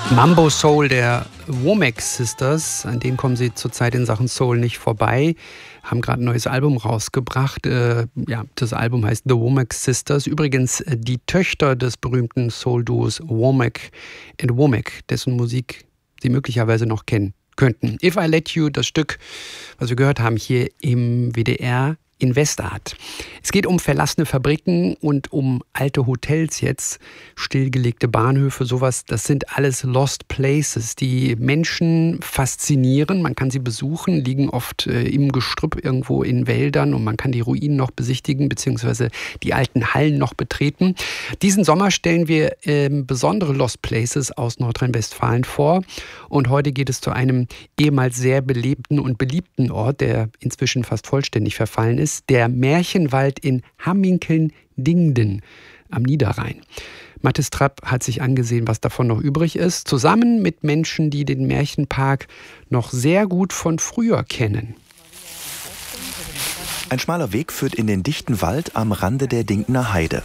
Mambo Soul der Womack Sisters, an denen kommen sie zurzeit in Sachen Soul nicht vorbei, haben gerade ein neues Album rausgebracht. Das Album heißt The Womack Sisters. Übrigens die Töchter des berühmten Soul-Duos Womack and Womack, dessen Musik Sie möglicherweise noch kennen könnten. If I Let You, das Stück, was wir gehört haben hier im WDR in Westart. Es geht um verlassene Fabriken und um alte Hotels jetzt, stillgelegte Bahnhöfe, sowas. Das sind alles Lost Places, die Menschen faszinieren. Man kann sie besuchen, liegen oft im Gestrüpp irgendwo in Wäldern und man kann die Ruinen noch besichtigen, beziehungsweise die alten Hallen noch betreten. Diesen Sommer stellen wir besondere Lost Places aus Nordrhein-Westfalen vor. Und heute geht es zu einem ehemals sehr belebten und beliebten Ort, der inzwischen fast vollständig verfallen ist. Der Märchenwald in Hamminkeln-Dingden am Niederrhein. Mathis Trapp hat sich angesehen, was davon noch übrig ist, zusammen mit Menschen, die den Märchenpark noch sehr gut von früher kennen. Ein schmaler Weg führt in den dichten Wald am Rande der Dingdener Heide.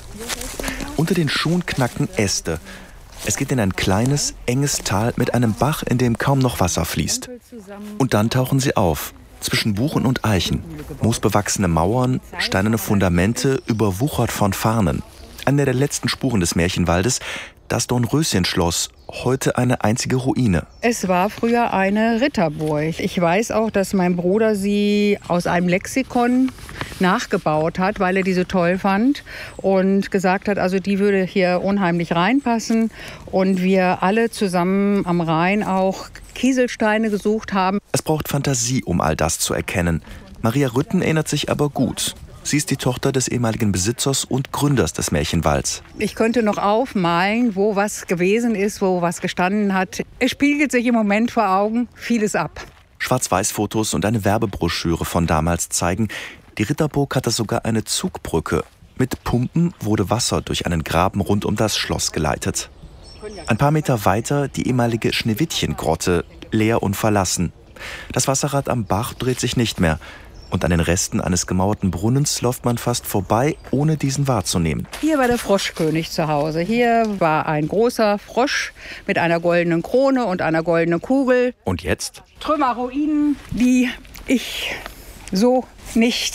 Unter den Schuhen knacken Äste. Es geht in ein kleines, enges Tal mit einem Bach, in dem kaum noch Wasser fließt. Und dann tauchen sie auf. Zwischen Buchen und Eichen. Moosbewachsene Mauern, steinerne Fundamente, überwuchert von Farnen. Eine der letzten Spuren des Märchenwaldes, das Dornröschenschloss, heute eine einzige Ruine. Es war früher eine Ritterburg. Ich weiß auch, dass mein Bruder sie aus einem Lexikon nachgebaut hat, weil er die so toll fand und gesagt hat, also die würde hier unheimlich reinpassen. Und wir alle zusammen am Rhein auch Kieselsteine gesucht haben. Es braucht Fantasie, um all das zu erkennen. Maria Rütten erinnert sich aber gut. Sie ist die Tochter des ehemaligen Besitzers und Gründers des Märchenwalds. Ich könnte noch aufmalen, wo was gewesen ist, wo was gestanden hat. Es spiegelt sich im Moment vor Augen vieles ab. Schwarz-Weiß-Fotos und eine Werbebroschüre von damals zeigen, die Ritterburg hatte sogar eine Zugbrücke. Mit Pumpen wurde Wasser durch einen Graben rund um das Schloss geleitet. Ein paar Meter weiter die ehemalige Schneewittchengrotte, leer und verlassen. Das Wasserrad am Bach dreht sich nicht mehr. Und an den Resten eines gemauerten Brunnens läuft man fast vorbei, ohne diesen wahrzunehmen. Hier war der Froschkönig zu Hause. Hier war ein großer Frosch mit einer goldenen Krone und einer goldenen Kugel. Und jetzt? Trümmerruinen, die ich so nicht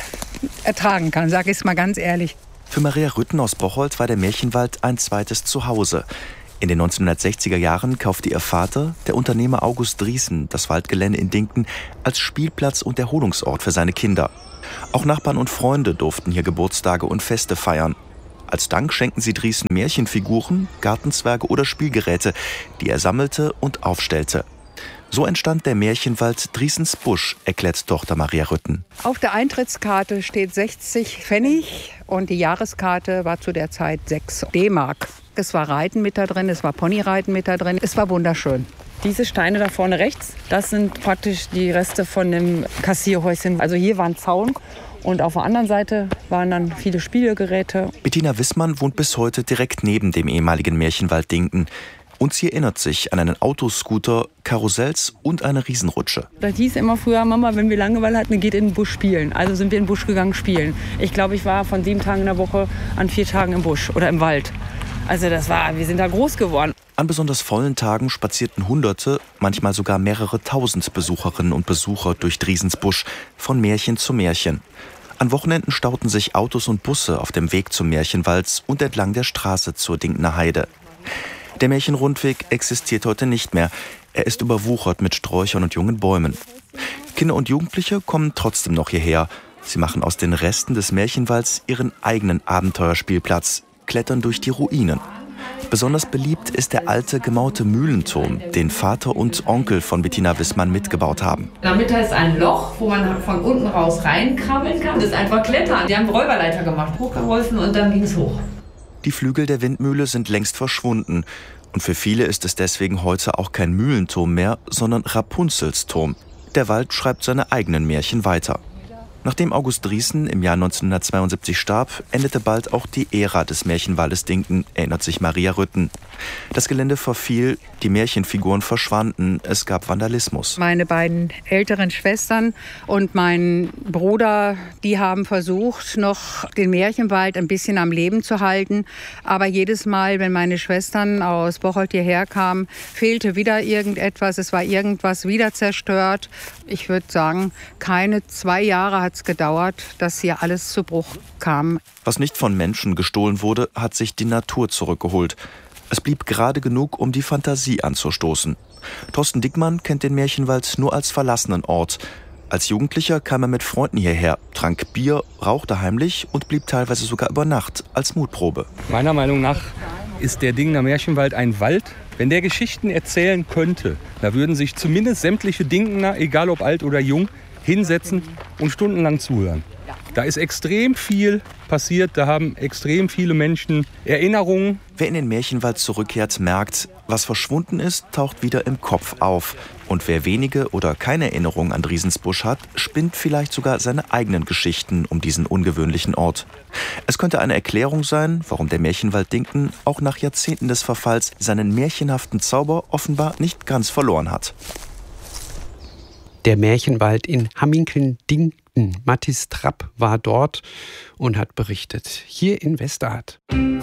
ertragen kann, sage ich es mal ganz ehrlich. Für Maria Rütten aus Bocholt war der Märchenwald ein zweites Zuhause. In den 1960er Jahren kaufte ihr Vater, der Unternehmer August Driesen, das Waldgelände in Dingden als Spielplatz und Erholungsort für seine Kinder. Auch Nachbarn und Freunde durften hier Geburtstage und Feste feiern. Als Dank schenkten sie Driesen Märchenfiguren, Gartenzwerge oder Spielgeräte, die er sammelte und aufstellte. So entstand der Märchenwald Driesens Busch, erklärt Tochter Maria Rütten. Auf der Eintrittskarte steht 60 Pfennig und die Jahreskarte war zu der Zeit 6 D-Mark. Es war Reiten mit da drin, es war Ponyreiten mit da drin. Es war wunderschön. Diese Steine da vorne rechts, das sind praktisch die Reste von dem Kassierhäuschen. Also hier war ein Zaun und auf der anderen Seite waren dann viele Spielgeräte. Bettina Wissmann wohnt bis heute direkt neben dem ehemaligen Märchenwald Dingden. Und sie erinnert sich an einen Autoscooter, Karussells und eine Riesenrutsche. Das hieß immer früher, Mama, wenn wir Langeweile hatten, geht in den Busch spielen. Also sind wir in den Busch gegangen spielen. Ich glaube, ich war von 7 Tagen in der Woche an 4 Tagen im Busch oder im Wald. Also wir sind da groß geworden. An besonders vollen Tagen spazierten Hunderte, manchmal sogar mehrere tausend Besucherinnen und Besucher durch Driesens Busch, von Märchen zu Märchen. An Wochenenden stauten sich Autos und Busse auf dem Weg zum Märchenwald und entlang der Straße zur Dingdener Heide. Der Märchenrundweg existiert heute nicht mehr. Er ist überwuchert mit Sträuchern und jungen Bäumen. Kinder und Jugendliche kommen trotzdem noch hierher. Sie machen aus den Resten des Märchenwalds ihren eigenen Abenteuerspielplatz, klettern durch die Ruinen. Besonders beliebt ist der alte, gemauerte Mühlenturm, den Vater und Onkel von Bettina Wissmann mitgebaut haben. In der Mitte ist ein Loch, wo man von unten raus reinkrabbeln kann. Das ist einfach Klettern. Die haben Räuberleiter gemacht, hochgeholfen und dann ging es hoch. Die Flügel der Windmühle sind längst verschwunden. Und für viele ist es deswegen heute auch kein Mühlenturm mehr, sondern Rapunzels Turm. Der Wald schreibt seine eigenen Märchen weiter. Nachdem August Drießen im Jahr 1972 starb, endete bald auch die Ära des Märchenwaldes Dinken, erinnert sich Maria Rütten. Das Gelände verfiel, die Märchenfiguren verschwanden, es gab Vandalismus. Meine beiden älteren Schwestern und mein Bruder, die haben versucht, noch den Märchenwald ein bisschen am Leben zu halten. Aber jedes Mal, wenn meine Schwestern aus Bocholt hierher kamen, fehlte wieder irgendetwas, es war irgendwas wieder zerstört. Ich würde sagen, keine 2 Jahre hat es gedauert, dass hier alles zu Bruch kam. Was nicht von Menschen gestohlen wurde, hat sich die Natur zurückgeholt. Es blieb gerade genug, um die Fantasie anzustoßen. Thorsten Dickmann kennt den Märchenwald nur als verlassenen Ort. Als Jugendlicher kam er mit Freunden hierher, trank Bier, rauchte heimlich und blieb teilweise sogar über Nacht als Mutprobe. Meiner Meinung nach ist der Dingener Märchenwald ein Wald. Wenn der Geschichten erzählen könnte, da würden sich zumindest sämtliche Dinkener, egal ob alt oder jung, hinsetzen und stundenlang zuhören. Da ist extrem viel passiert, da haben extrem viele Menschen Erinnerungen. Wer in den Märchenwald zurückkehrt, merkt, was verschwunden ist, taucht wieder im Kopf auf. Und wer wenige oder keine Erinnerungen an Driesensbusch hat, spinnt vielleicht sogar seine eigenen Geschichten um diesen ungewöhnlichen Ort. Es könnte eine Erklärung sein, warum der Märchenwald Dinken auch nach Jahrzehnten des Verfalls seinen märchenhaften Zauber offenbar nicht ganz verloren hat. Der Märchenwald in Hamminkeln-Dinken. Mathis Trapp war dort und hat berichtet. Hier in Westart.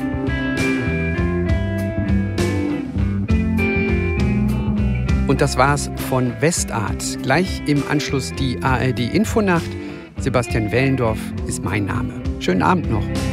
Und das war's von Westart. Gleich im Anschluss die ARD Infonacht. Sebastian Wellendorf ist mein Name. Schönen Abend noch.